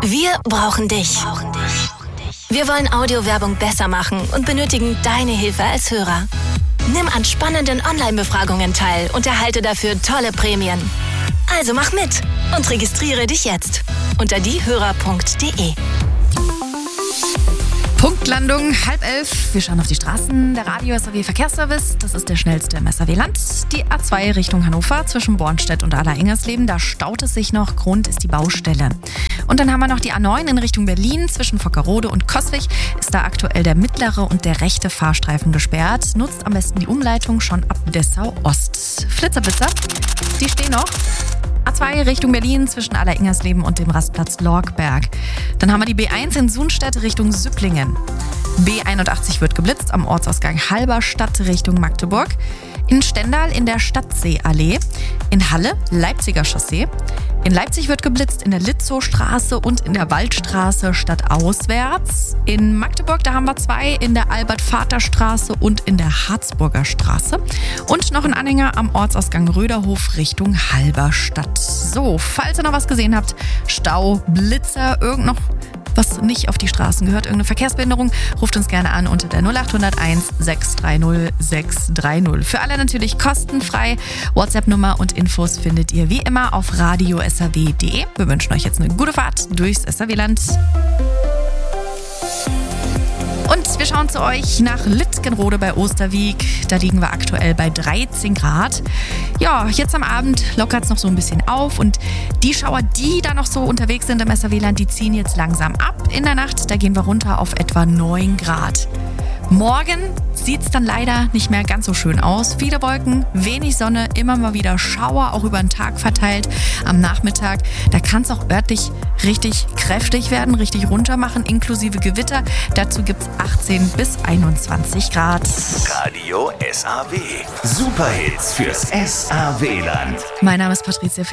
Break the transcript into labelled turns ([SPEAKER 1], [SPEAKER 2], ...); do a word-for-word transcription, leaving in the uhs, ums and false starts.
[SPEAKER 1] Wir brauchen dich. Wir wollen Audiowerbung besser machen und benötigen deine Hilfe als Hörer. Nimm an spannenden Online-Befragungen teil und erhalte dafür tolle Prämien. Also mach mit und registriere dich jetzt unter diehörer punkt de.
[SPEAKER 2] Punktlandung, halb elf. Wir schauen auf die Straßen. Der Radio-S A W Verkehrsservice, das ist der schnellste im S A W-Land. Die A zwei Richtung Hannover zwischen Bornstedt und Aller-Ingersleben, da staut es sich noch. Grund ist die Baustelle. Und dann haben wir noch die A neun in Richtung Berlin zwischen Vockerode und Coswig. Ist da aktuell der mittlere und der rechte Fahrstreifen gesperrt. Nutzt am besten die Umleitung schon ab Dessau Ost. Flitzerblitzer, die stehen noch. A zwei Richtung Berlin zwischen Aller-Ingersleben und dem Rastplatz Lorgberg. Dann haben wir die B eins in Sunstedt Richtung Süpplingen. B einundachtzig wird geblitzt am Ortsausgang Halberstadt Richtung Magdeburg. In Stendal in der Stadtseeallee. In Halle Leipziger Chaussee. In Leipzig wird geblitzt in der Litzowstraße und in der Waldstraße stadtauswärts. In Magdeburg, da haben wir zwei, in der Albert-Vater-Straße und in der Harzburger Straße. Und noch ein Anhänger am Ortsausgang Röderhof Richtung Halberstadt. So, falls ihr noch was gesehen habt, Stau, Blitzer, irgend noch was nicht auf die Straßen gehört, irgendeine Verkehrsbehinderung, ruft uns gerne an unter der null acht null eins sechs drei null sechs drei null. Für alle natürlich kostenfrei. WhatsApp-Nummer und Infos findet ihr wie immer auf radio s a w punkt de. Wir wünschen euch jetzt eine gute Fahrt durchs S A W-Land. Und wir schauen zu euch nach Lütgenrode bei Osterwiek. Da liegen wir aktuell bei dreizehn Grad. Ja, jetzt am Abend lockert es noch so ein bisschen auf und die Schauer, die da noch so unterwegs sind im S A W-Land, die ziehen jetzt langsam ab. In der Nacht, da gehen wir runter auf etwa neun Grad. Morgen sieht es dann leider nicht mehr ganz so schön aus. Viele Wolken, wenig Sonne, immer mal wieder Schauer, auch über den Tag verteilt. Am Nachmittag, da kann es auch örtlich richtig kräftig werden, richtig runter machen, inklusive Gewitter. Dazu gibt es achtzehn bis einundzwanzig Grad.
[SPEAKER 3] Radio S A W. Superhits fürs S A W-Land.
[SPEAKER 2] Mein Name ist Patricia Fitt.